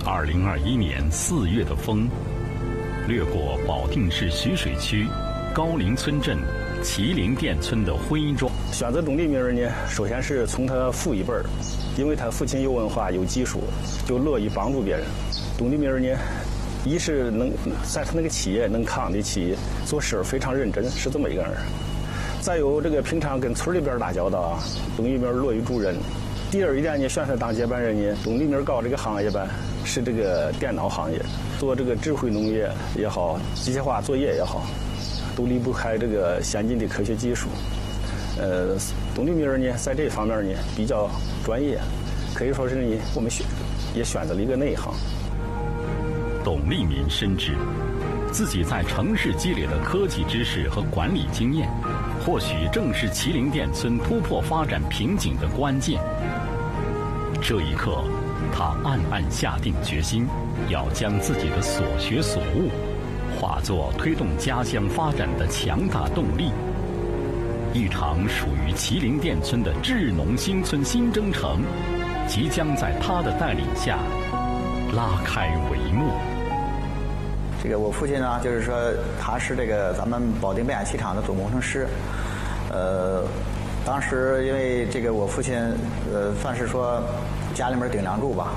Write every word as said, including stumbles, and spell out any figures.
二零二一年四月的风，掠过保定市徐水区高陵村镇麒麟店村的徽庄。 选择董立明呢，首先是从他父一辈儿，因为他父亲有文化有技术，就乐意帮助别人。董立明呢，一是能在他那个企业能扛得起，做事非常认真，是这么一个人。再有这个平常跟村里边打交道啊，董立明乐于助人。第二一点呢，选他当接班人呢，董立明搞这个行业吧，是这个电脑行业，做这个智慧农业也好，机械化作业也好，都离不开这个先进的科学技术。呃，董立明呢，在这方面呢比较专业，可以说是呢，我们选也选择了一个内行。 董立明深知，自己在城市积累的科技知识和管理经验，或许正是麒麟店村突破发展瓶颈的关键。这一刻，他暗暗下定决心，要将自己的所学所悟，化作推动家乡发展的强大动力。一场属于麒麟店村的智农新村新征程，即将在他的带领下拉开帷幕。 这个我父亲呢，就是说他是这个咱们保定变压器厂的总工程师。呃，当时因为这个我父亲，呃，算是说家里面顶梁柱吧。